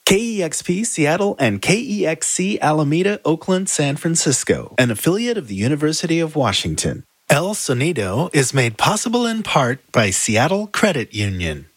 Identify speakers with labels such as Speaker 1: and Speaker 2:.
Speaker 1: KEXP Seattle and KEXC Alameda, Oakland, San Francisco, an affiliate of the University of Washington. El Sonido is made possible in part by Seattle Credit Union.